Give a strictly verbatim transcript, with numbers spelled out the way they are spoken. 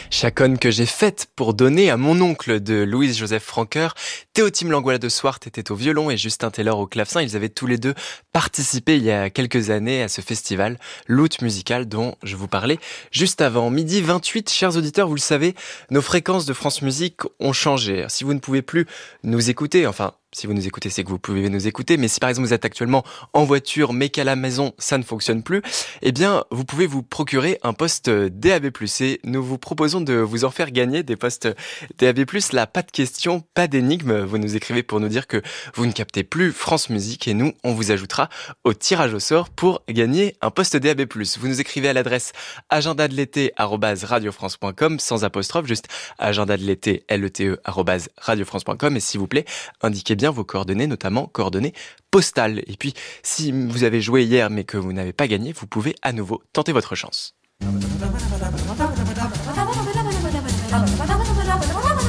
Chaconne que j'ai faite pour donner à mon oncle de Louise-Joseph Francoeur. Théotime Langoila de Swart était au violon et Justin Taylor au clavecin. Ils avaient tous les deux participé il y a quelques années à ce festival, l'Août musical dont je vous parlais juste avant. Midi vingt-huit, chers auditeurs, vous le savez, nos fréquences de France Musique ont changé. Si vous ne pouvez plus nous écouter, enfin, si vous nous écoutez, c'est que vous pouvez nous écouter, mais si par exemple vous êtes actuellement en voiture, mais qu'à la maison, ça ne fonctionne plus, eh bien, vous pouvez vous procurer un poste D A B plus, et nous vous proposons de vous en faire gagner des postes D A B plus. Là, pas de questions, pas d'énigmes. Vous nous écrivez pour nous dire que vous ne captez plus France Musique, et nous, on vous ajoutera au tirage au sort pour gagner un poste D A B plus. Vous nous écrivez à l'adresse agenda de l'été arobase radiofrance point com, sans apostrophe, juste agenda de l'été, L E T E, arobase radiofrance point com, et s'il vous plaît, indiquez bien vos coordonnées, notamment coordonnées postales. Et puis, si vous avez joué hier mais que vous n'avez pas gagné, vous pouvez à nouveau tenter votre chance.